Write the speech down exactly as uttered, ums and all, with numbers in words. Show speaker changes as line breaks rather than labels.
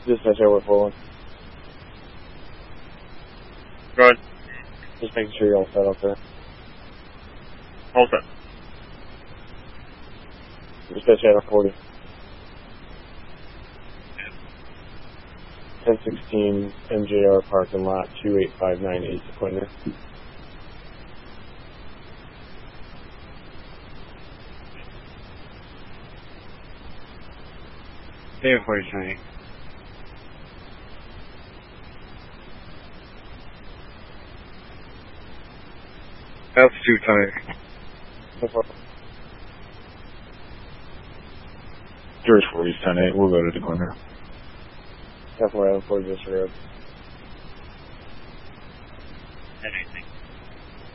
Dispatch over four one.
Go ahead.
Just making sure you're all set up there.
All set.
Dispatch out of forty. ten sixteen M J R parking lot two eight five nine eight Quinter.
Day forty twenty. Altitude time.
George forty, ten eight, we'll go to the corner.
Definitely on forty District Road.
ten eight.